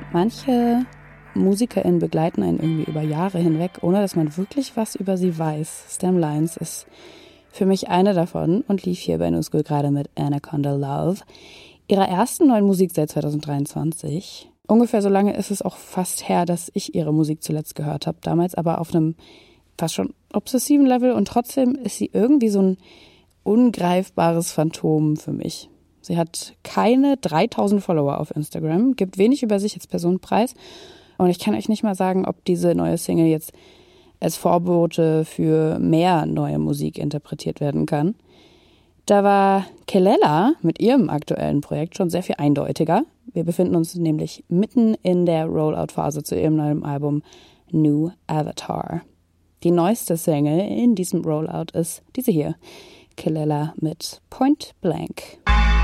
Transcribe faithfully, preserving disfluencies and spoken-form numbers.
Manche MusikerInnen begleiten einen irgendwie über Jahre hinweg, ohne dass man wirklich was über sie weiß. Stem Lines ist für mich eine davon und lief hier bei New School gerade mit Anaconda Love, ihrer ersten neuen Musik seit zwanzig dreiundzwanzig. Ungefähr so lange ist es auch fast her, dass ich ihre Musik zuletzt gehört habe, damals aber auf einem fast schon obsessiven Level, und trotzdem ist sie irgendwie so ein ungreifbares Phantom für mich. Sie hat keine dreitausend Follower auf Instagram, gibt wenig über sich als Person preis, und ich kann euch nicht mal sagen, ob diese neue Single jetzt als Vorbote für mehr neue Musik interpretiert werden kann. Da war Kelela mit ihrem aktuellen Projekt schon sehr viel eindeutiger. Wir befinden uns nämlich mitten in der Rollout-Phase zu ihrem neuen Album New Avatar. Die neueste Single in diesem Rollout ist diese hier, Kelela mit Point Blank.